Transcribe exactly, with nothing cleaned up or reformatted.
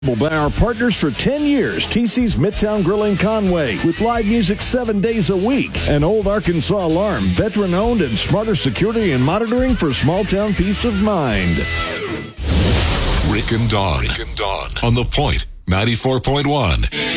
By our partners for ten years, T C's Midtown Grilling Conway, with live music seven days a week. An Old Arkansas Alarm, veteran-owned and smarter security and monitoring for small-town peace of mind. Rick and Dawn. Rick and Dawn on The Point, ninety-four point one.